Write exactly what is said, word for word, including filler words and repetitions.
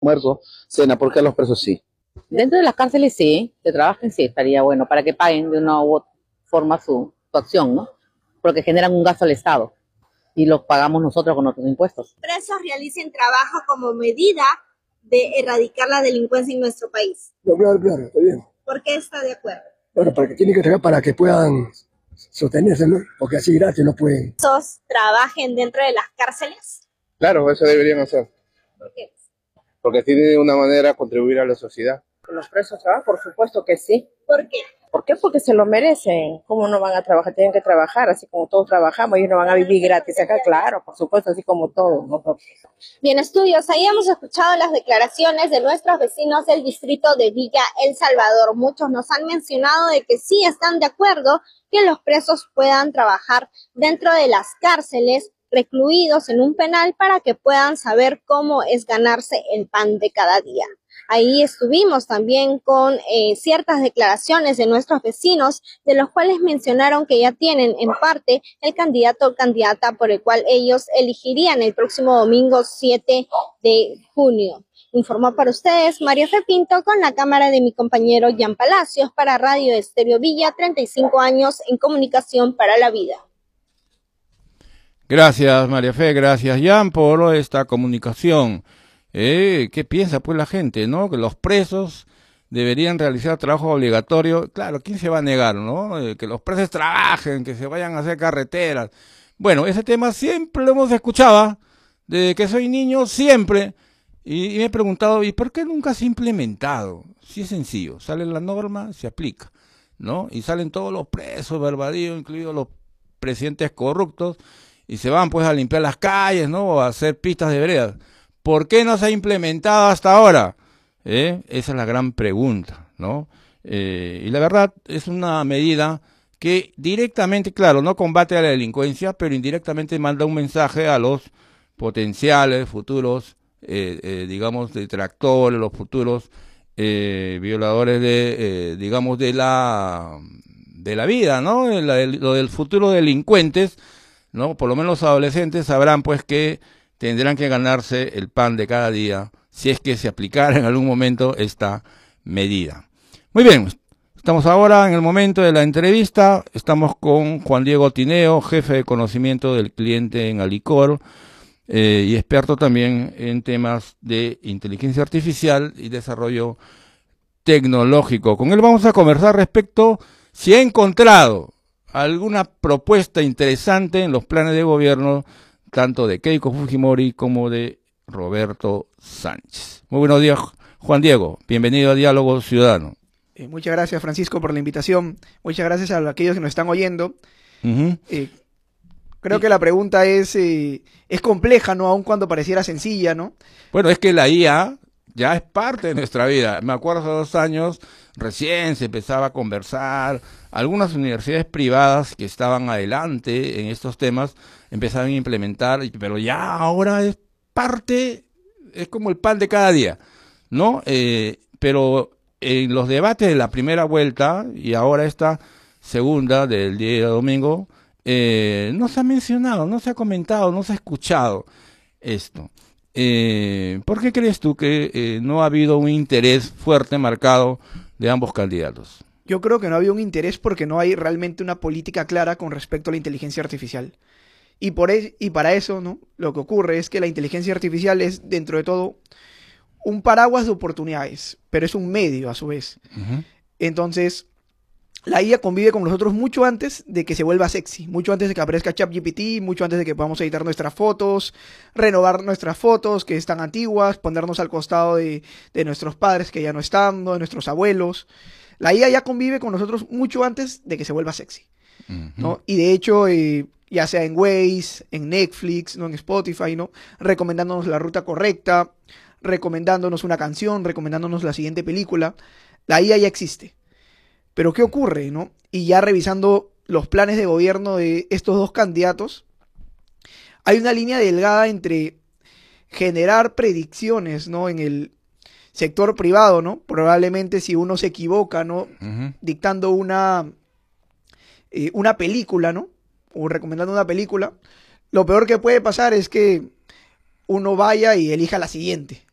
almuerzo, cena, ¿por qué a los presos sí? Dentro de las cárceles sí, que trabajen sí, estaría bueno, para que paguen de una u otra forma su, su acción, ¿no? Porque generan un gasto al Estado y los pagamos nosotros con nuestros impuestos. Presos realicen trabajo como medida de erradicar la delincuencia en nuestro país. No, claro, claro, está bien. ¿Por qué está de acuerdo? Bueno, para que tienen que trabajar para que puedan sostenerse, ¿no? Porque así gratis no pueden. ¿Presos trabajen dentro de las cárceles? Claro, eso deberían hacer. ¿Por qué? Porque así de una manera contribuir a la sociedad. Los presos trabajan, por supuesto que sí. ¿Por qué? ¿Por qué? Porque se lo merecen. ¿Cómo no van a trabajar? Tienen que trabajar, así como todos trabajamos. Ellos no van a vivir gratis acá, claro, por supuesto, así como todos nosotros. Bien, estudios, ahí hemos escuchado las declaraciones de nuestros vecinos del distrito de Villa El Salvador. Muchos nos han mencionado de que sí están de acuerdo que los presos puedan trabajar dentro de las cárceles, recluidos en un penal, para que puedan saber cómo es ganarse el pan de cada día. Ahí estuvimos también con eh, ciertas declaraciones de nuestros vecinos, de los cuales mencionaron que ya tienen en parte el candidato o candidata por el cual ellos elegirían el próximo domingo siete de junio. Informó para ustedes María Fe Pinto con la cámara de mi compañero Jan Palacios para Radio Estéreo Villa, treinta y cinco años en comunicación para la vida. Gracias María Fe, gracias Jan por esta comunicación. Eh, ¿Qué piensa pues la gente, no? Que los presos deberían realizar trabajo obligatorio. Claro, ¿quién se va a negar, no? Eh, que los presos trabajen, que se vayan a hacer carreteras. Bueno, ese tema siempre lo hemos escuchado, desde que soy niño, siempre. Y, y me he preguntado, ¿y por qué nunca se ha implementado? Si es sencillo, sale la norma, se aplica, ¿no? Y salen todos los presos, barbadillos, incluidos los presidentes corruptos, y se van pues a limpiar las calles, ¿no? O a hacer pistas de veredas. ¿Por qué no se ha implementado hasta ahora? ¿Eh? Esa es la gran pregunta, ¿no? Eh, y la verdad es una medida que directamente, claro, no combate a la delincuencia, pero indirectamente manda un mensaje a los potenciales futuros, eh, eh, digamos, detractores, los futuros eh, violadores de, eh, digamos, de la de la vida, ¿no? La, el, lo del futuro delincuentes, ¿no? Por lo menos los adolescentes sabrán, pues, que tendrán que ganarse el pan de cada día si es que se aplicara en algún momento esta medida. Muy bien, estamos ahora en el momento de la entrevista. Estamos con Juan Diego Tineo, jefe de conocimiento del cliente en Alicor eh, y experto también en temas de inteligencia artificial y desarrollo tecnológico. Con él vamos a conversar respecto si ha encontrado alguna propuesta interesante en los planes de gobierno tanto de Keiko Fujimori como de Roberto Sánchez. Muy buenos días, Juan Diego. Bienvenido a Diálogo Ciudadano. Eh, muchas gracias, Francisco, por la invitación. Muchas gracias a aquellos que nos están oyendo. Uh-huh. eh, creo sí. que la pregunta es, eh, es compleja, ¿no? Aun cuando pareciera sencilla, ¿no? Bueno, es que la I A ya es parte de nuestra vida. Me acuerdo hace dos años, recién se empezaba a conversar. Algunas universidades privadas que estaban adelante en estos temas empezaron a implementar, pero ya ahora es parte, es como el pan de cada día, ¿no? Eh, pero en los debates de la primera vuelta y ahora esta segunda del día de domingo, eh, no se ha mencionado, no se ha comentado, no se ha escuchado esto. Eh, ¿Por qué crees tú que eh, no ha habido un interés fuerte marcado de ambos candidatos? Yo creo que no ha habido un interés porque no hay realmente una política clara con respecto a la inteligencia artificial. Y, por es, y para eso, ¿no? Lo que ocurre es que la inteligencia artificial es, dentro de todo, un paraguas de oportunidades, pero es un medio a su vez. Uh-huh. Entonces, la I A convive con nosotros mucho antes de que se vuelva sexy, mucho antes de que aparezca ChatGPT, mucho antes de que podamos editar nuestras fotos, renovar nuestras fotos que están antiguas, ponernos al costado de, de nuestros padres que ya no están, ¿no? De nuestros abuelos. La I A ya convive con nosotros mucho antes de que se vuelva sexy, uh-huh. ¿no? Y de hecho, eh, ya sea en Waze, en Netflix, ¿no? En Spotify, ¿no? Recomendándonos la ruta correcta, recomendándonos una canción, recomendándonos la siguiente película. La I A ya existe. Pero ¿qué ocurre, no? Y ya revisando los planes de gobierno de estos dos candidatos, hay una línea delgada entre generar predicciones, ¿no? En el sector privado, ¿no? Probablemente si uno se equivoca, ¿no? Uh-huh. Dictando una, eh, una película, ¿no? O recomendando una película, lo peor que puede pasar es que uno vaya y elija la siguiente,